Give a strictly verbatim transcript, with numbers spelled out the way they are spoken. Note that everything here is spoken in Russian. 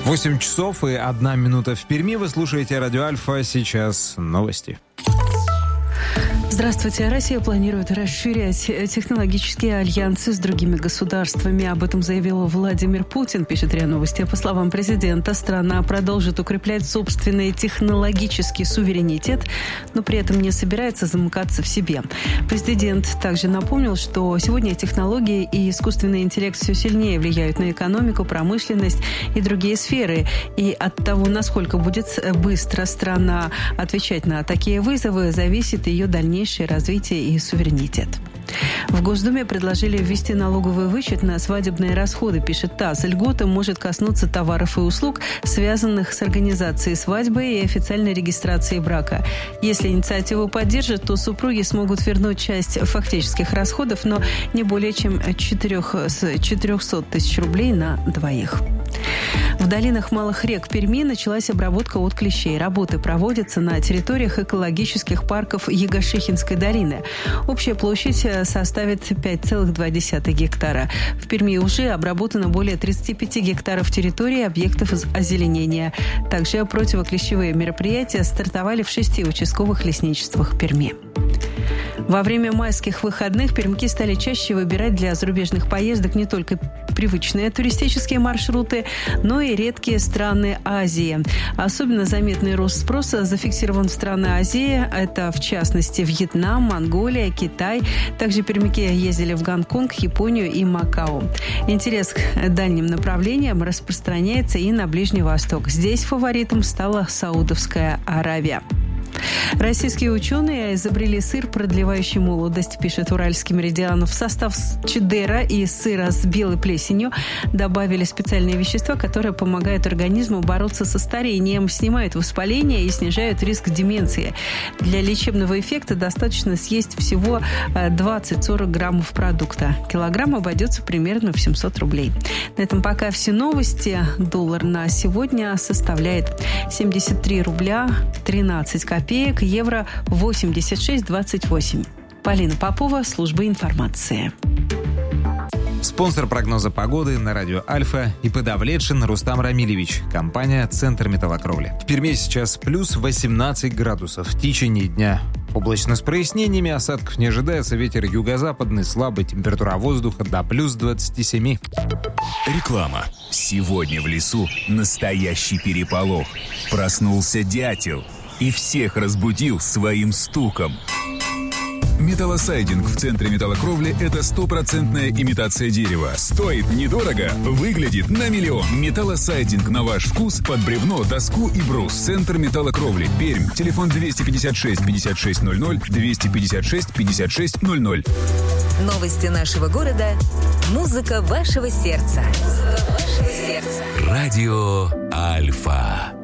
восемь часов и одна минута в Перми. Вы слушаете радио Альфа. Сейчас новости. Здравствуйте. Россия планирует расширять технологические альянсы с другими государствами. Об этом заявил Владимир Путин, пишет РИА Новости. По словам президента, страна продолжит укреплять собственный технологический суверенитет, но при этом не собирается замыкаться в себе. Президент также напомнил, что сегодня технологии и искусственный интеллект все сильнее влияют на экономику, промышленность и другие сферы. И от того, насколько будет быстро страна отвечать на такие вызовы, зависит ее дальнейшее развитие и суверенитет. В Госдуме предложили ввести налоговый вычет на свадебные расходы, пишет ТАСС. Льгота может коснуться товаров и услуг, связанных с организацией свадьбы и официальной регистрацией брака. Если инициативу поддержат, то супруги смогут вернуть часть фактических расходов, но не более чем четыреста тысяч рублей на двоих. В долинах малых рек Перми началась обработка от клещей. Работы проводятся на территориях экологических парков Егошихинской долины. Общая площадь составит пять целых два десятых гектара. В Перми уже обработано более тридцати пяти гектаров территории объектов озеленения. Также противоклещевые мероприятия стартовали в шести участковых лесничествах Перми. Во время майских выходных пермяки стали чаще выбирать для зарубежных поездок не только привычные туристические маршруты, но и редкие страны Азии. Особенно заметный рост спроса зафиксирован в странах Азии. Это, в частности, Вьетнам, Монголия, Китай. Также пермяки ездили в Гонконг, Японию и Макао. Интерес к дальним направлениям распространяется и на Ближний Восток. Здесь фаворитом стала Саудовская Аравия. Российские ученые изобрели сыр, продлевающий молодость, пишет Уральский Меридиан. В состав чеддера и сыра с белой плесенью добавили специальные вещества, которые помогают организму бороться со старением, снимают воспаление и снижают риск деменции. Для лечебного эффекта достаточно съесть всего двадцать-сорок граммов продукта. Килограмм обойдется примерно в семьсот рублей. На этом пока все новости. Доллар на сегодня составляет семьдесят три рубля тринадцать копеек, евро восемьдесят шесть двадцать восемь. Полина Попова, служба информации. Спонсор прогноза погоды на радио Альфа и ИП Давлетшин Рустам Рамилевич. Компания «Центр металлокровли». В Перми сейчас плюс восемнадцать градусов. В течение дня облачно с прояснениями, осадков не ожидается. Ветер юго-западный, слабый, температура воздуха до плюс двадцати семи. Реклама. Сегодня в лесу настоящий переполох. Проснулся дятел и всех разбудил своим стуком. Металлосайдинг в Центре металлокровли – это стопроцентная имитация дерева. Стоит недорого, выглядит на миллион. Металлосайдинг на ваш вкус под бревно, доску и брус. Центр металлокровли. Пермь. Телефон двести пятьдесят шесть пятьдесят шесть ноль ноль, двести пятьдесят шесть пятьдесят шесть ноль ноль. Новости нашего города. Музыка вашего сердца. Музыка вашего сердца. Радио Альфа.